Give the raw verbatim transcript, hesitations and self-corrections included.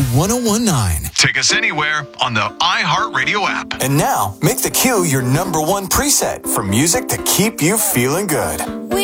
one oh one point nine. Take us anywhere on the iHeartRadio app. And now, make the Q your number one preset for music to keep you feeling good. We